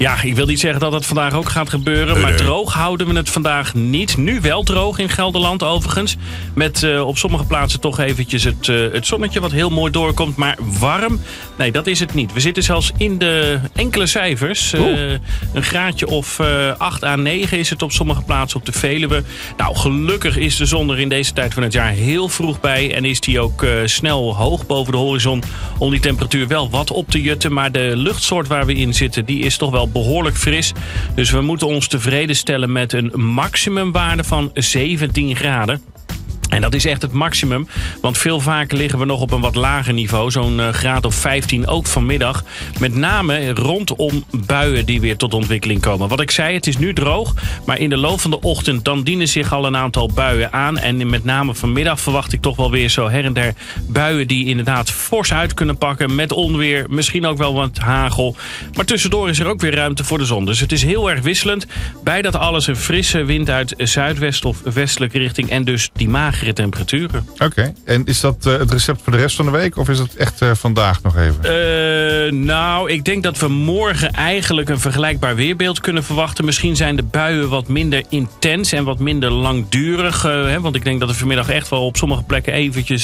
Ja, ik wil niet zeggen dat het vandaag ook gaat gebeuren. Maar droog houden we het vandaag niet. Nu wel droog in Gelderland overigens. Met op sommige plaatsen toch eventjes het zonnetje wat heel mooi doorkomt. Maar warm, nee, dat is het niet. We zitten zelfs in de enkele cijfers. Een graadje of 8 à 9 is het op sommige plaatsen op de Veluwe. Nou, gelukkig is de zon er in deze tijd van het jaar heel vroeg bij. En is die ook snel hoog boven de horizon. Om die temperatuur wel wat op te jutten. Maar de luchtsoort waar we in zitten, die is toch wel behoorlijk fris. Dus we moeten ons tevreden stellen met een maximumwaarde van 17 graden. En dat is echt het maximum, want veel vaker liggen we nog op een wat lager niveau. Zo'n graad of 15, ook vanmiddag. Met name rondom buien die weer tot ontwikkeling komen. Wat ik zei, het is nu droog, maar in de loop van de ochtend dan dienen zich al een aantal buien aan. En met name vanmiddag verwacht ik toch wel weer zo her en der buien die inderdaad fors uit kunnen pakken. Met onweer, misschien ook wel wat hagel. Maar tussendoor is er ook weer ruimte voor de zon. Dus het is heel erg wisselend. Bij dat alles een frisse wind uit zuidwest of westelijke richting en dus die magere temperaturen. Oké. En is dat het recept voor de rest van de week? Of is het echt vandaag nog even? Nou, ik denk dat we morgen eigenlijk een vergelijkbaar weerbeeld kunnen verwachten. Misschien zijn de buien wat minder intens en wat minder langdurig. Want ik denk dat er vanmiddag echt wel op sommige plekken eventjes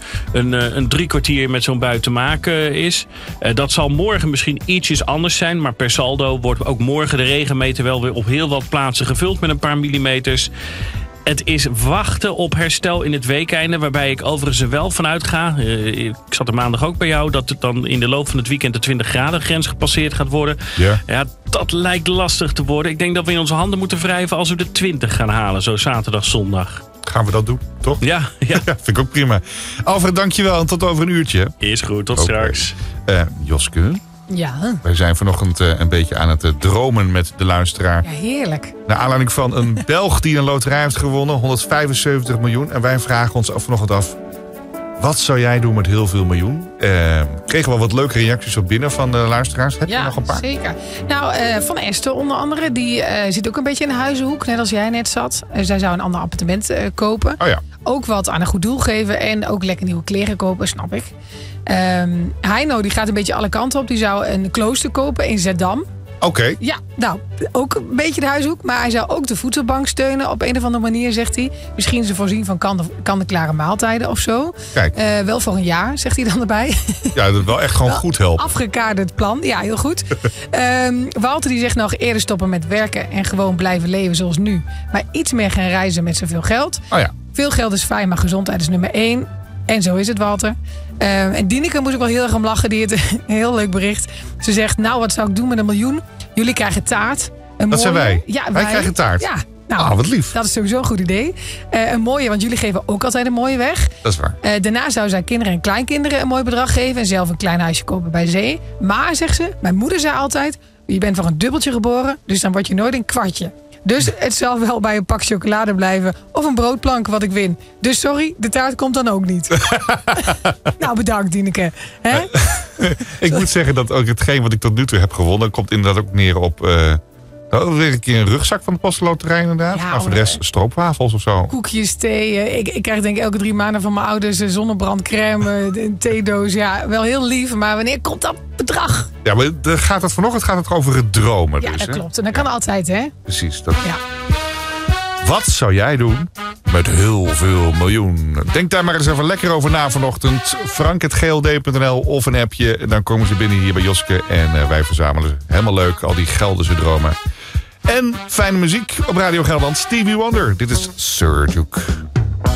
een 3 kwartier met zo'n bui te maken is. Dat zal morgen misschien ietsjes anders zijn. Maar per saldo wordt ook morgen de regenmeter wel weer op heel wat plaatsen gevuld met een paar millimeters. Het is wachten op herstel in het weekeinde, waarbij ik overigens er wel van uitga. Ik zat er maandag ook bij jou, dat het dan in de loop van het weekend de 20 graden grens gepasseerd gaat worden. Ja, dat lijkt lastig te worden. Ik denk dat we in onze handen moeten wrijven als we de 20 gaan halen, zo zaterdag, zondag. Gaan we dat doen, toch? Ja. Vind ik ook prima. Alfred, dankjewel en tot over een uurtje. Is goed, tot straks. Joske? Ja. Wij zijn vanochtend een beetje aan het dromen met de luisteraar. Ja, heerlijk. Naar aanleiding van een Belg die een loterij heeft gewonnen, 175 miljoen. En wij vragen ons vanochtend af, wat zou jij doen met heel veel miljoen? Kregen wel wat leuke reacties op binnen van de luisteraars. Heb je nog een paar? Zeker. Nou, van Esther onder andere. Die zit ook een beetje in de huizenhoek, net als jij net zat. Zij zou een ander appartement kopen. Oh ja. Ook wat aan een goed doel geven en ook lekker nieuwe kleren kopen, snap ik. Heino, die gaat een beetje alle kanten op. Die zou een klooster kopen in Zeddam. Oké. Ja, nou, ook een beetje de huishoek. Maar hij zou ook de voedselbank steunen op een of andere manier, zegt hij. Misschien ze voorzien van kant-en-klare maaltijden of zo. Kijk. Wel voor een jaar, zegt hij dan erbij. Ja, dat wel echt gewoon wel goed helpen. Afgekaderd plan, ja, heel goed. Walter die zegt nog eerder stoppen met werken en gewoon blijven leven zoals nu. Maar iets meer gaan reizen met zoveel geld. Oh ja. Veel geld is fijn, maar gezondheid is nummer 1. En zo is het, Walter. En Dineke moest ik wel heel erg om lachen. Die heeft een heel leuk bericht. Ze zegt, nou, wat zou ik doen met 1 miljoen? Jullie krijgen taart. Dat zijn wij. Ja, wij krijgen taart. Ja, nou, wat lief. Dat is sowieso een goed idee. Een mooie, want jullie geven ook altijd een mooie weg. Dat is waar. Daarna zou zij kinderen en kleinkinderen een mooi bedrag geven. En zelf een klein huisje kopen bij zee. Maar, zegt ze, mijn moeder zei altijd, je bent voor een dubbeltje geboren. Dus dan word je nooit een kwartje. Dus het zal wel bij een pak chocolade blijven. Of een broodplank wat ik win. Dus sorry, de taart komt dan ook niet. Nou, bedankt, Dineke. Ik moet zeggen dat ook hetgeen wat ik tot nu toe heb gewonnen, komt inderdaad ook neer op weer een keer een rugzak van de Postloterij inderdaad. Ja, maar voor de rest stroopwafels of zo. Koekjes, thee. Ik krijg denk ik elke 3 maanden van mijn ouders zonnebrandcrème, een theedoos. Ja, wel heel lief. Maar wanneer komt dat bedrag? Ja, maar vanochtend gaat het over het dromen. Ja, dus, dat hè? klopt. En dat kan altijd, hè? Precies. Dat... Ja. Wat zou jij doen met heel veel miljoen? Denk daar maar eens even lekker over na vanochtend. frank@gld.nl of een appje. Dan komen ze binnen hier bij Joske. En wij verzamelen ze. Helemaal leuk, al die Gelderse dromen. En fijne muziek op Radio Gelderland. Stevie Wonder. Dit is Sir Duke.